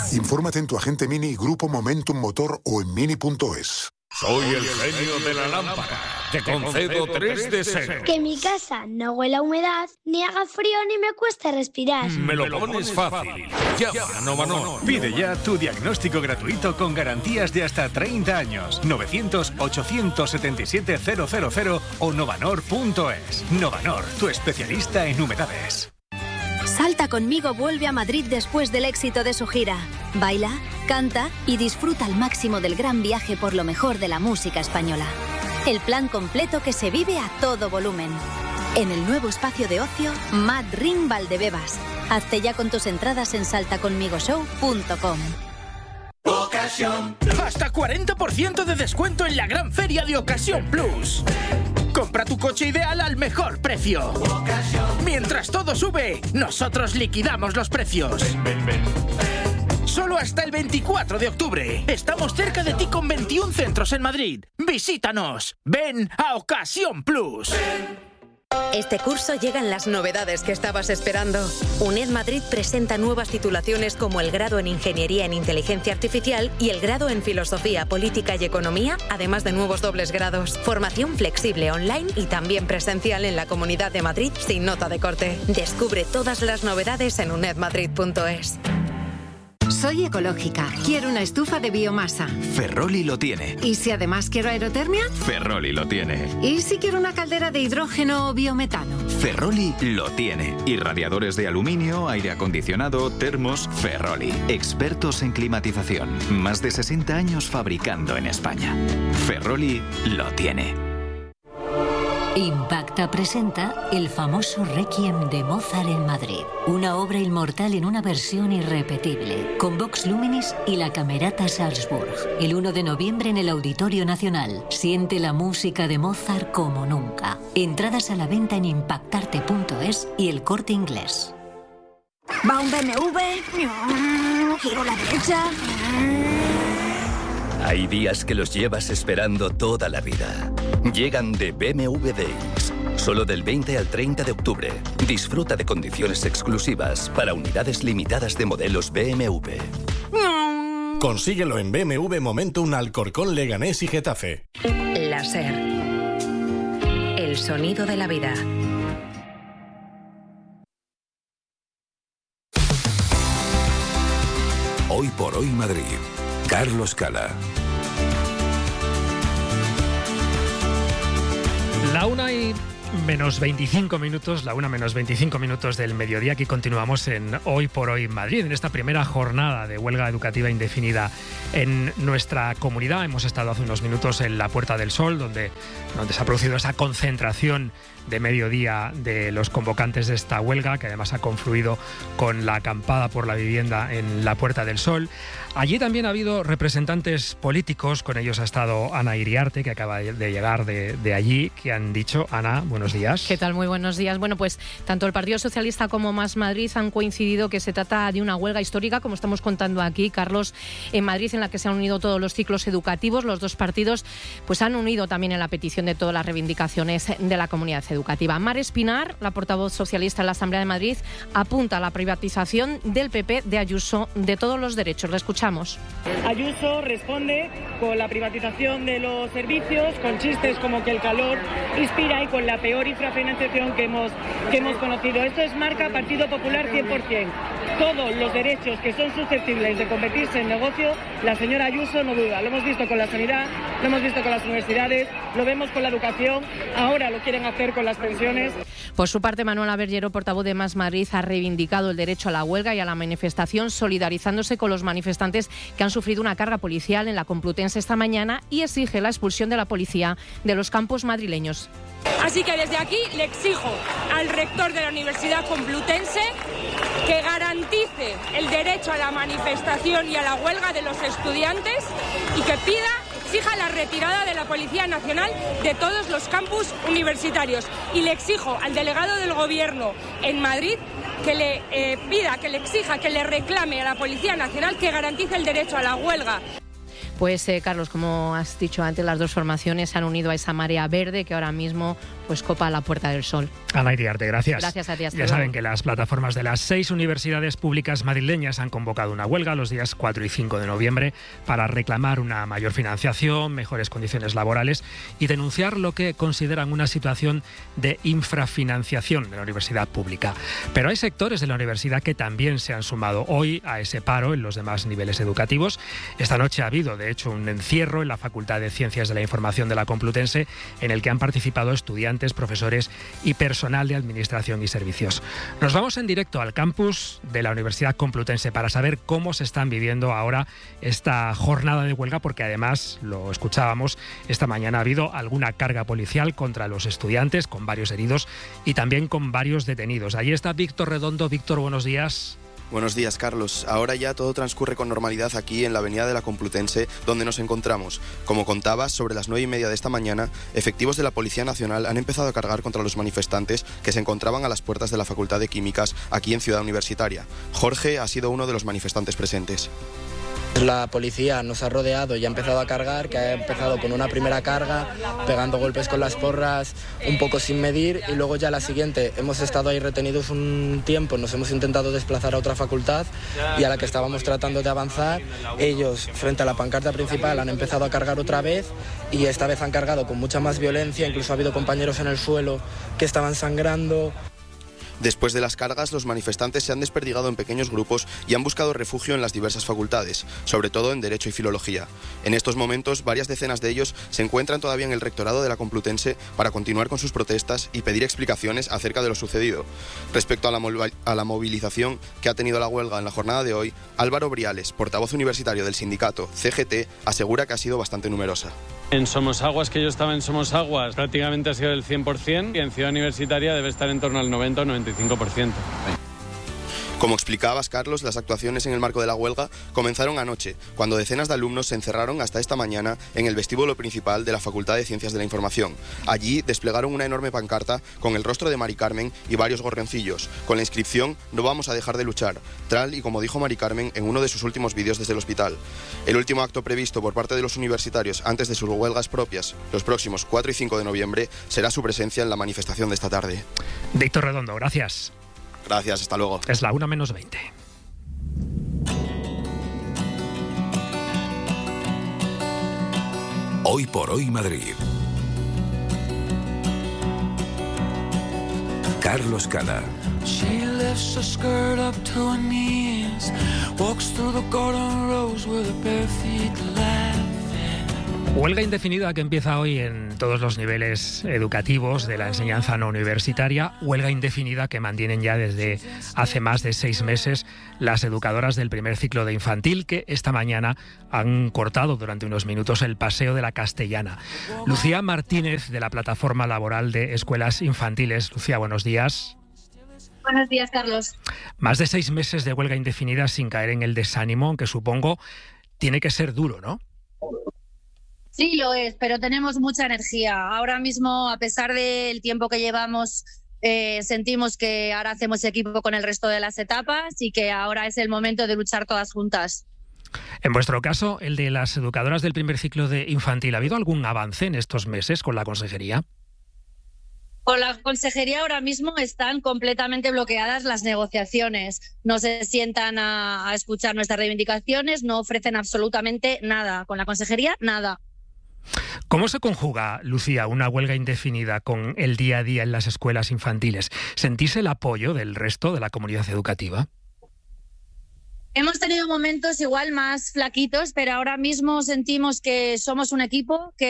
Infórmate en tu agente Mini, Grupo Momentum Motor o en mini.es. Soy el genio de la lámpara. Te concedo 3 deseos. Que mi casa no huela a humedad, ni haga frío, ni me cueste respirar. Me lo pones fácil. Llama a Novanor. Pide ya tu diagnóstico gratuito con garantías de hasta 30 años. 900-877-000 o novanor.es. Novanor, tu especialista en humedades. Salta conmigo vuelve a Madrid después del éxito de su gira. Baila, canta y disfruta al máximo del gran viaje por lo mejor de la música española. El plan completo que se vive a todo volumen. En el nuevo espacio de ocio, Mad Ring Valdebebas. Hazte ya con tus entradas en saltaconmigoshow.com. Ocasión. Hasta 40% de descuento en la gran feria de Ocasión Plus. Compra tu coche ideal al mejor precio. Mientras todo sube, nosotros liquidamos los precios. Solo hasta el 24 de octubre. Estamos cerca de ti con 21 centros en Madrid. Visítanos. Ven a Ocasión Plus. Este curso llegan las novedades que estabas esperando. UNED Madrid presenta nuevas titulaciones como el grado en Ingeniería en Inteligencia Artificial y el grado en Filosofía, Política y Economía, además de nuevos dobles grados. Formación flexible online y también presencial en la Comunidad de Madrid sin nota de corte. Descubre todas las novedades en unedmadrid.es. Soy ecológica. Quiero una estufa de biomasa. Ferroli lo tiene. ¿Y si además quiero aerotermia? Ferroli lo tiene. ¿Y si quiero una caldera de hidrógeno o biometano? Ferroli lo tiene. Y radiadores de aluminio, aire acondicionado, termos, Ferroli. Expertos en climatización. Más de 60 años fabricando en España. Ferroli lo tiene. Impacta presenta el famoso Requiem de Mozart en Madrid. Una obra inmortal en una versión irrepetible, con Vox Luminis y la Camerata Salzburg. El 1 de noviembre en el Auditorio Nacional. Siente la música de Mozart como nunca. Entradas a la venta en impactarte.es y El Corte Inglés. Va un BMW, giro a la derecha. Hay días que los llevas esperando toda la vida. Llegan de BMW Days. Solo del 20 al 30 de octubre. Disfruta de condiciones exclusivas para unidades limitadas de modelos BMW. Consíguelo en BMW Momentum, Alcorcón, Leganés y Getafe. La SER. El sonido de la vida. Hoy por hoy Madrid. Carlos Cala. La 1:25 minutos, la 1:25 del mediodía. Aquí continuamos en Hoy por Hoy Madrid, en esta primera jornada de huelga educativa indefinida en nuestra comunidad. Hemos estado hace unos minutos en la Puerta del Sol, donde se ha producido esa concentración de mediodía de los convocantes de esta huelga, que además ha confluido con la acampada por la vivienda en la Puerta del Sol. Allí también ha habido representantes políticos, con ellos ha estado Ana Iriarte, que acaba de llegar de allí, que han dicho, Ana, buenos días. ¿Qué tal? Muy buenos días. Bueno, pues tanto el Partido Socialista como Más Madrid han coincidido que se trata de una huelga histórica, como estamos contando aquí, Carlos, en Madrid, en la que se han unido todos los ciclos educativos. Los dos partidos pues han unido también en la petición de todas las reivindicaciones de la comunidad educativa. Mar Espinar, la portavoz socialista en la Asamblea de Madrid, apunta a la privatización del PP de Ayuso de todos los derechos. La escuchamos. Ayuso responde con la privatización de los servicios, con chistes como que el calor inspira y con la peor infrafinanciación que hemos conocido. Esto es marca Partido Popular 100%. Todos los derechos que son susceptibles de convertirse en negocio, la señora Ayuso no duda. Lo hemos visto con la sanidad, lo hemos visto con las universidades, lo vemos con la educación, ahora lo quieren hacer con las pensiones. Por su parte, Manuela Berllero, portavoz de Más Madrid, ha reivindicado el derecho a la huelga y a la manifestación, solidarizándose con los manifestantes que han sufrido una carga policial en la Complutense esta mañana, y exige la expulsión de la policía de los campus madrileños. Así que desde aquí le exijo al rector de la Universidad Complutense que garantice el derecho a la manifestación y a la huelga de los estudiantes y que exija la retirada de la Policía Nacional de todos los campus universitarios. Y le exijo al delegado del Gobierno en Madrid que le exija, que le reclame a la Policía Nacional que garantice el derecho a la huelga. Pues Carlos, como has dicho antes, las dos formaciones se han unido a esa marea verde que ahora mismo pues copa la Puerta del Sol. Ana Iriarte, gracias. Gracias a ti. Ya saben que las plataformas de las 6 universidades públicas madrileñas han convocado una huelga los días 4 y 5 de noviembre para reclamar una mayor financiación, mejores condiciones laborales y denunciar lo que consideran una situación de infrafinanciación de la universidad pública. Pero hay sectores de la universidad que también se han sumado hoy a ese paro en los demás niveles educativos. Esta noche ha habido, de hecho, un encierro en la Facultad de Ciencias de la Información de la Complutense en el que han participado estudiantes, profesores y personal de Administración y Servicios. Nos vamos en directo al campus de la Universidad Complutense para saber cómo se están viviendo ahora esta jornada de huelga, porque además, lo escuchábamos, esta mañana ha habido alguna carga policial contra los estudiantes, con varios heridos y también con varios detenidos. Allí está Víctor Redondo. Víctor, buenos días. Buenos días, Carlos. Ahora ya todo transcurre con normalidad aquí en la avenida de la Complutense, donde nos encontramos. Como contabas, sobre las 9:30 de esta mañana, efectivos de la Policía Nacional han empezado a cargar contra los manifestantes que se encontraban a las puertas de la Facultad de Químicas aquí en Ciudad Universitaria. Jorge ha sido uno de los manifestantes presentes. La policía nos ha rodeado y ha empezado a cargar, que ha empezado con una primera carga, pegando golpes con las porras, un poco sin medir, y luego ya la siguiente. Hemos estado ahí retenidos un tiempo, nos hemos intentado desplazar a otra facultad y a la que estábamos tratando de avanzar, ellos, frente a la pancarta principal, han empezado a cargar otra vez y esta vez han cargado con mucha más violencia, incluso ha habido compañeros en el suelo que estaban sangrando. Después de las cargas, los manifestantes se han desperdigado en pequeños grupos y han buscado refugio en las diversas facultades, sobre todo en Derecho y Filología. En estos momentos, varias decenas de ellos se encuentran todavía en el rectorado de la Complutense para continuar con sus protestas y pedir explicaciones acerca de lo sucedido. Respecto a la movilización que ha tenido la huelga en la jornada de hoy, Álvaro Briales, portavoz universitario del sindicato CGT, asegura que ha sido bastante numerosa. En Somosaguas, que yo estaba en Somosaguas, prácticamente ha sido del 100%, y en Ciudad Universitaria debe estar en torno al 90 o 95%. Como explicabas, Carlos, las actuaciones en el marco de la huelga comenzaron anoche, cuando decenas de alumnos se encerraron hasta esta mañana en el vestíbulo principal de la Facultad de Ciencias de la Información. Allí desplegaron una enorme pancarta con el rostro de Mari Carmen y varios gorrioncillos, con la inscripción "No vamos a dejar de luchar", tal y como dijo Mari Carmen en uno de sus últimos vídeos desde el hospital. El último acto previsto por parte de los universitarios antes de sus huelgas propias, los próximos 4 y 5 de noviembre, será su presencia en la manifestación de esta tarde. Víctor Redondo, gracias. Gracias, hasta luego. Es la 1:20. Hoy por hoy Madrid. Carlos Cala. She lifts her skirt up to her knees, walks through the garden rows with her bare feet laughing. Huelga indefinida que empieza hoy en todos los niveles educativos de la enseñanza no universitaria. Huelga indefinida que mantienen ya desde hace más de 6 meses las educadoras del primer ciclo de infantil, que esta mañana han cortado durante unos minutos el paseo de la Castellana. Lucía Martínez, de la Plataforma Laboral de Escuelas Infantiles. Lucía, buenos días. Buenos días, Carlos. Más de 6 meses de huelga indefinida sin caer en el desánimo, aunque supongo tiene que ser duro, ¿no? Sí, lo es, pero tenemos mucha energía. Ahora mismo, a pesar del tiempo que llevamos, sentimos que ahora hacemos equipo con el resto de las etapas y que ahora es el momento de luchar todas juntas. En vuestro caso, el de las educadoras del primer ciclo de infantil, ¿ha habido algún avance en estos meses con la consejería? Con la consejería ahora mismo están completamente bloqueadas las negociaciones. No se sientan a escuchar nuestras reivindicaciones, no ofrecen absolutamente nada. Con la consejería, nada. ¿Cómo se conjuga, Lucía, una huelga indefinida con el día a día en las escuelas infantiles? ¿Sentís el apoyo del resto de la comunidad educativa? Hemos tenido momentos igual más flaquitos, pero ahora mismo sentimos que somos un equipo, que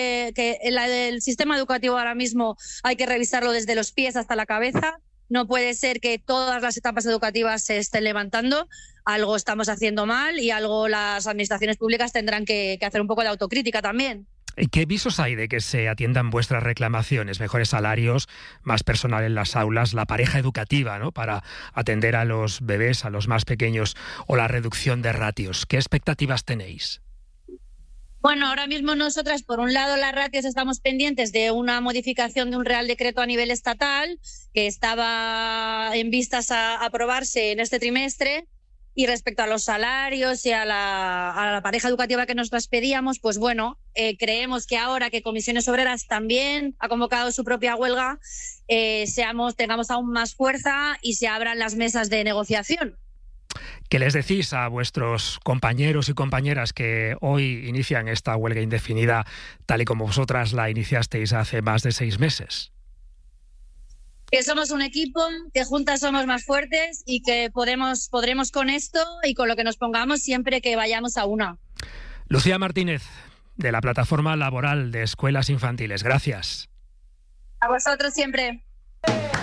el sistema educativo ahora mismo hay que revisarlo desde los pies hasta la cabeza. No puede ser que todas las etapas educativas se estén levantando. Algo estamos haciendo mal y algo las administraciones públicas tendrán que hacer un poco de autocrítica también. ¿Qué visos hay de que se atiendan vuestras reclamaciones? Mejores salarios, más personal en las aulas, la pareja educativa, ¿no?, para atender a los bebés, a los más pequeños, o la reducción de ratios. ¿Qué expectativas tenéis? Bueno, ahora mismo nosotras, por un lado, las ratios estamos pendientes de una modificación de un Real Decreto a nivel estatal que estaba en vistas a aprobarse en este trimestre, Y respecto a los salarios y a la pareja educativa que nos pedíamos, pues bueno, creemos que ahora que Comisiones Obreras también ha convocado su propia huelga, tengamos aún más fuerza y se abran las mesas de negociación. ¿Qué les decís a vuestros compañeros y compañeras que hoy inician esta huelga indefinida, tal y como vosotras la iniciasteis hace más de 6 meses? Que somos un equipo, que juntas somos más fuertes y que podremos con esto y con lo que nos pongamos siempre que vayamos a una. Lucía Martínez, de la Plataforma Laboral de Escuelas Infantiles. Gracias. A vosotros siempre.